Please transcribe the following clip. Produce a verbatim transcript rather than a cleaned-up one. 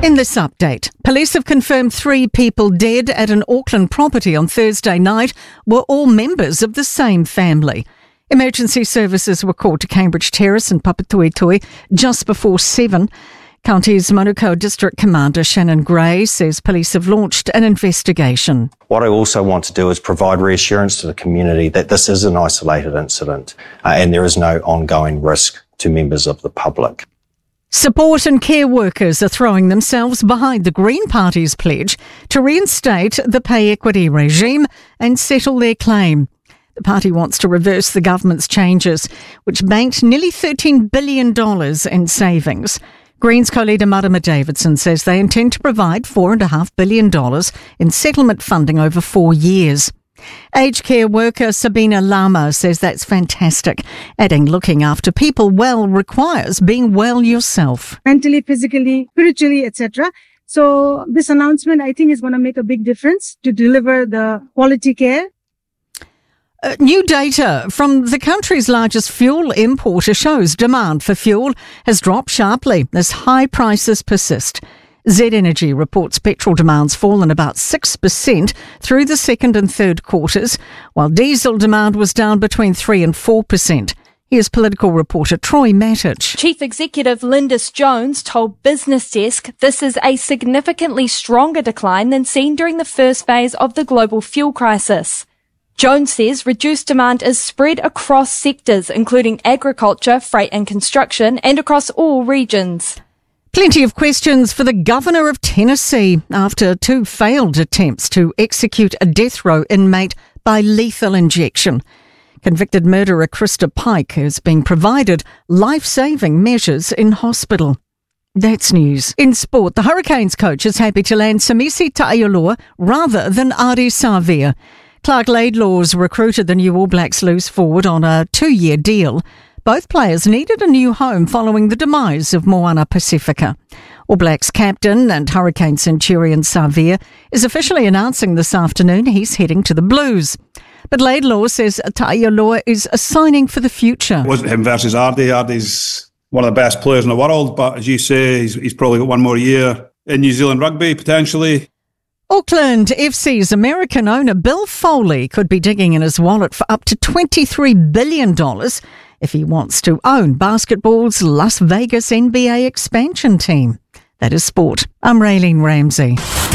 In this update, police have confirmed three people dead at an Auckland property on Thursday night were all members of the same family. Emergency services were called to Cambridge Terrace and Papatoetoe just before seven. County's Manukau District Commander Shannon Gray says police have launched an investigation. What I also want to do is provide reassurance to the community that this is an isolated incident uh, and there is no ongoing risk to members of the public. Support and care workers are throwing themselves behind the Green Party's pledge to reinstate the pay equity regime and settle their claim. The party wants to reverse the government's changes, which banked nearly thirteen billion dollars in savings. Greens co-leader Marama Davidson says they intend to provide four point five billion dollars in settlement funding over four years. Aged care worker Sabina Lama says that's fantastic, adding looking after people well requires being well yourself. Mentally, physically, spiritually, et cetera. So this announcement, I think, is going to make a big difference to deliver the quality care. Uh, new data from the country's largest fuel importer shows demand for fuel has dropped sharply as high prices persist. Z Energy reports petrol demand's fallen about six percent through the second and third quarters, while diesel demand was down between three and four percent. Here's political reporter Troy Matic. Chief Executive Lindis Jones told Business Desk this is a significantly stronger decline than seen during the first phase of the global fuel crisis. Jones says reduced demand is spread across sectors, including agriculture, freight and construction, and across all regions. Plenty of questions for the governor of Tennessee after two failed attempts to execute a death row inmate by lethal injection. Convicted murderer Krista Pike has been provided life-saving measures in hospital. That's news. In sport, the Hurricanes coach is happy to land Samisi Ta'ioloa rather than Ari Savia. Clark Laidlaw's recruited the new All Blacks loose forward on a two-year deal. Both players needed a new home following the demise of Moana Pacifica. All Blacks captain and Hurricane Centurion Savia is officially announcing this afternoon he's heading to the Blues. But Laidlaw says Ta'ioloa is a signing for the future. It wasn't him versus Ardy. Ardy's one of the best players in the world, but as you say, he's, he's probably got one more year in New Zealand rugby, potentially. Auckland F C's American owner Bill Foley could be digging in his wallet for up to twenty-three billion dollars if he wants to own basketball's Las Vegas N B A expansion team. That is sport. I'm Raylene Ramsey.